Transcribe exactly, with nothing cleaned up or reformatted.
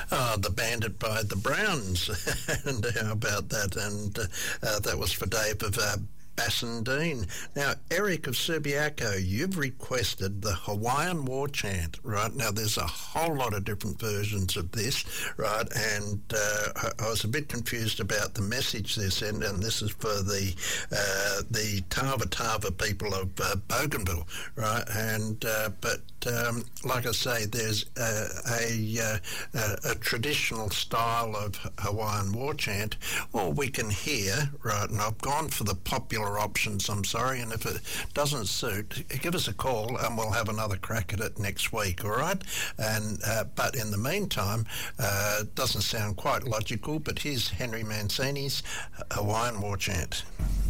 Uh, the Bandit by the Browns. And how about that? And uh, uh, that was for Dave of uh, Bassendean. Now, Eric of Subiaco, you've requested the Hawaiian War Chant, right? Now, there's a whole lot of different versions of this, right? And uh, I, I was a bit confused about the message they sent, and this is for the uh, the Tava Tava people of uh, Bougainville, right? And uh, but um, like I say, there's uh, a, uh, a a traditional style of Hawaiian War Chant, or we can hear, right? And I've gone for the popular options, I'm sorry, and if it doesn't suit, give us a call and we'll have another crack at it next week, all right? And uh, but in the meantime, uh, it doesn't sound quite logical, but here's Henry Mancini's Hawaiian War Chant.